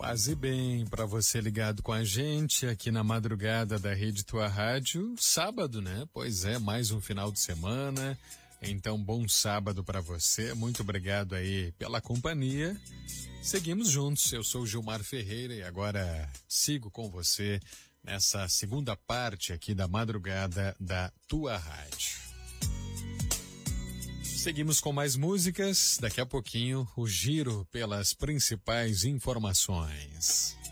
Paz e bem para você ligado com a gente aqui na madrugada da Rede Tua Rádio. Sábado, né? Pois é, mais um final de semana. Então, bom sábado para você. Muito obrigado aí pela companhia. Seguimos juntos. Eu sou o Gilmar Ferreira e agora sigo com você nessa segunda parte aqui da madrugada da Tua Rádio. Seguimos com mais músicas, daqui a pouquinho o giro pelas principais informações.